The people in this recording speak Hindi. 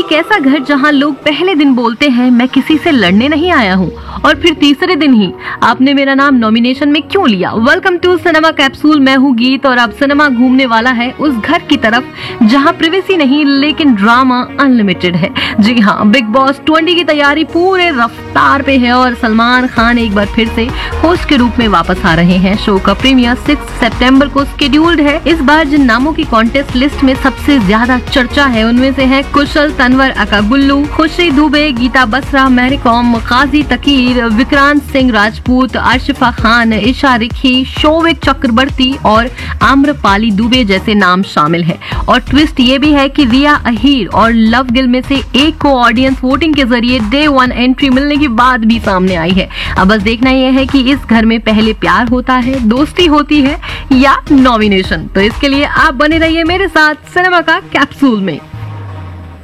एक ऐसा घर जहां लोग पहले दिन बोलते हैं मैं किसी से लड़ने नहीं आया हूं, और फिर तीसरे दिन ही आपने मेरा नाम नॉमिनेशन में क्यों लिया। वेलकम टू सिनेमा कैप्सूल, मैं हूं गीत और अब सिनेमा घूमने वाला है उस घर की तरफ जहां प्रिवेसी नहीं लेकिन ड्रामा अनलिमिटेड है। जी हाँ, बिग बॉस 20 की तैयारी पूरे रफ्तार पे है और सलमान खान एक बार फिर से होस्ट के रूप में वापस आ रहे हैं। शो का प्रीमियर 6 सितंबर को शेड्यूल्ड है। इस बार जिन नामों की कॉन्टेस्ट लिस्ट में सबसे ज्यादा चर्चा है उनमें से है कुशल तनवर, अकागुल्लू, खुशी दुबे, गीता बसरा, मैरी कॉम, काजी तकीर, विक्रांत सिंह राजपूत, आशिफा खान, ईशा रिखी, शोविक चक्रवर्ती और आम्रपाली दुबे जैसे नाम शामिल है। और ट्विस्ट ये भी है कि रिया अहीर और लव गिल में से एक को ऑडियंस वोटिंग के जरिए डे 1 एंट्री मिलने के बाद भी सामने आई है। अब बस देखना यह है कि इस घर में पहले प्यार होता है, दोस्ती होती है या नॉमिनेशन। तो इसके लिए आप बने रहिए मेरे साथ सिनेमा का कैप्सूल में।